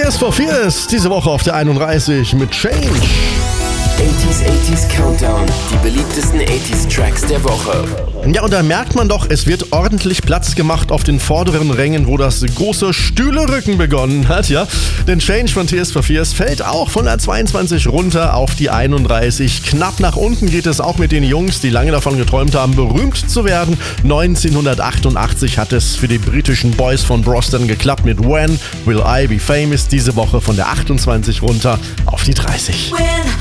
Tears for Fears, diese Woche auf der 31 mit Change. 80s Countdown, die beliebtesten 80s Tracks der Woche. Ja, und da merkt man doch, es wird ordentlich Platz gemacht auf den vorderen Rängen, wo das große Stühlerücken begonnen hat, ja. Denn Change von Tears for Fears fällt auch von der 22 runter auf die 31. Knapp nach unten geht es auch mit den Jungs, die lange davon geträumt haben, berühmt zu werden. 1988 hat es für die britischen Boys von Boston geklappt mit When Will I Be Famous, diese Woche von der 28 runter auf die 30.